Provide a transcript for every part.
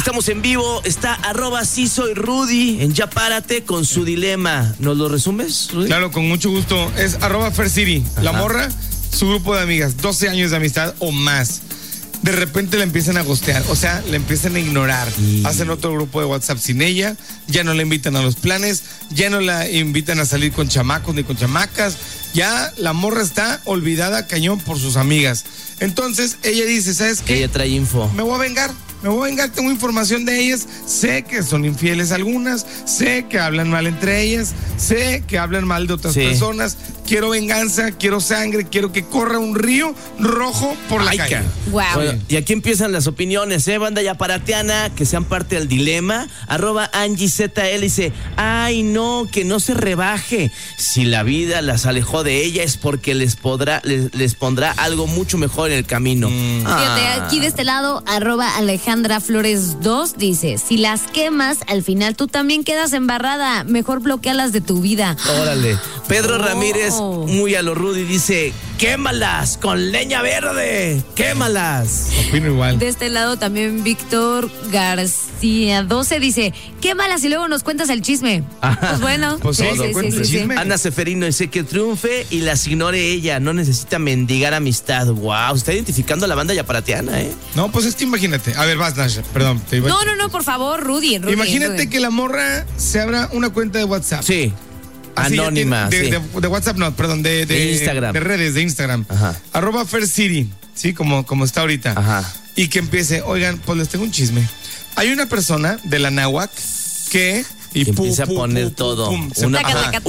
Estamos en vivo, está @sí soy Rudy en Ya Párate con su dilema. ¿Nos lo resumes, Rudy? Claro, con mucho gusto. Es @FerCity. La morra, su grupo de amigas, 12 años de amistad o más. De repente la empiezan a ghostear, o sea, la empiezan a ignorar. Hacen otro grupo de WhatsApp sin ella, ya no la invitan a los planes, ya no la invitan a salir con chamacos ni con chamacas. Ya la morra está olvidada cañón por sus amigas. Entonces ella dice, ¿sabes qué? Ella trae info. Me voy a vengar, tengo información de ellas, sé que son infieles algunas, sé que hablan mal entre ellas, sé que hablan mal de otras personas, quiero venganza, quiero sangre, quiero que corra un río rojo por la calle. Wow. Bueno, y aquí empiezan las opiniones, banda yaparateana, que sean parte del dilema. @AngieZL dice, ay no, que no se rebaje. Si la vida las alejó de ella es porque les pondrá algo mucho mejor en el camino. Fíjate, aquí de este lado, @Alejandra Flores 2 dice, si las quemas, al final tú también quedas embarrada, mejor bloquealas de tu vida. Órale. Pedro Ramírez, muy a lo Rudy, dice, quémalas con leña verde, quémalas. Opino igual. De este lado también Víctor García 12 dice, quémalas y luego nos cuentas el chisme. Pues bueno. Pues sí. Ana Seferino dice que triunfe y las ignore ella, no necesita mendigar amistad. Wow, está identificando a la banda yaparateana, No, pues es que imagínate. A ver, vas, Nasha, perdón. No, por favor, Rudy. Imagínate que la morra se abra una cuenta de WhatsApp. Sí. Así anónima. De WhatsApp, no, perdón, de Instagram. De redes, de Instagram. Ajá. @FerCity, sí, como está ahorita. Ajá. Y que empiece, oigan, pues les tengo un chisme. Hay una persona de la náhuac que... Y empieza a poner todo. Una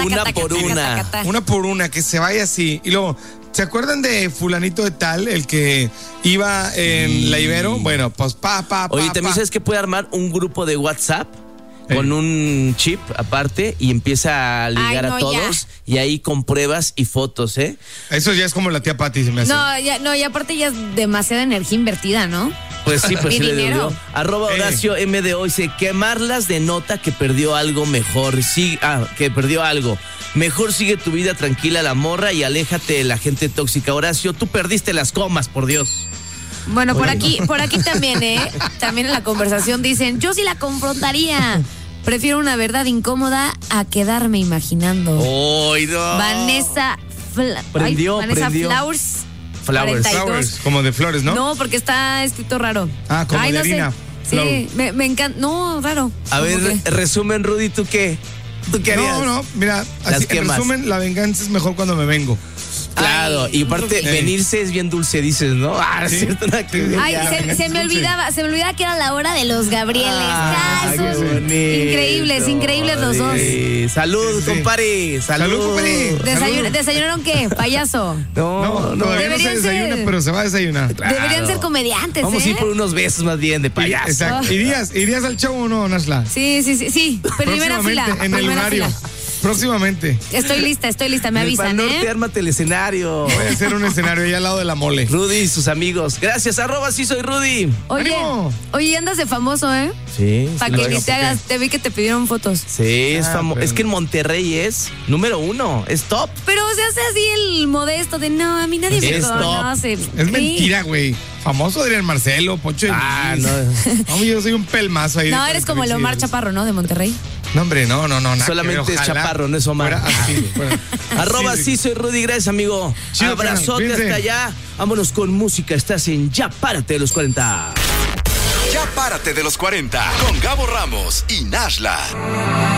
por una, que se vaya así. Y luego, ¿se acuerdan de fulanito de tal, el que iba en la Ibero? Bueno, pues Oye, también sabes que puede armar un grupo de WhatsApp con un chip aparte y empieza a ligar a todos y ahí con pruebas y fotos, Eso ya es como la tía Pati, se me hace. Y aparte ya es demasiada energía invertida, ¿no? Pues sí, pues sí le dinero. dio. @Horacio MDO dice, quemarlas denota que perdió algo mejor. Que perdió algo. Mejor sigue tu vida tranquila, la morra, y aléjate de la gente tóxica. Horacio, tú perdiste las comas, por Dios. Bueno, por aquí también, También en la conversación dicen, yo sí la confrontaría. Prefiero una verdad incómoda a quedarme imaginando. ¡Ay, no! Vanessa Flowers, como de flores, ¿no? No, porque está escrito raro. Como de harina. Sí, me encanta. No, raro. A ver, resumen, Rudy, ¿tú qué? ¿Tú qué harías? No, mira, así, en resumen, la venganza es mejor cuando me vengo. Claro, y aparte, venirse es bien dulce, dices, ¿no? ¿Sí? Cierto, se me olvidaba que era la hora de los Gabrieles. Increíbles los dos. Salud, compadre. Salud, compadre. ¿Desayunaron qué, payaso? No, todavía no se desayuna, pero se va a desayunar. Claro. Deberían ser comediantes, Vamos a ir por unos besos más bien de payaso. Exacto. ¿Irías al show o no, Nashla? Sí. Primera fila. En el lunario. Próximamente. Estoy lista, me avisan, Norte, ármate el escenario. Voy a hacer un escenario ahí al lado de la mole. Rudy y sus amigos. Gracias, @sí soy Rudy. Oye, andas de famoso, Sí. Para que ni te hagas, te vi que te pidieron fotos. Sí, es famoso. Es que en Monterrey es número 1, es top. Pero se hace así el modesto de, no, a mí nadie me conoce. Es mentira, güey. Famoso Adrián Marcelo, Poncho de no. Yo soy un pelmazo ahí. No, eres como el Omar Chaparro, ¿no? De Monterrey. No, hombre, no. Solamente es Chaparro, no es Omar. @sí soy Rudy, gracias, amigo. Chido, abrazote hasta allá. Vámonos con música. Estás en Ya Párate de los 40. Ya Párate de los 40 con Gabo Ramos y Nashla.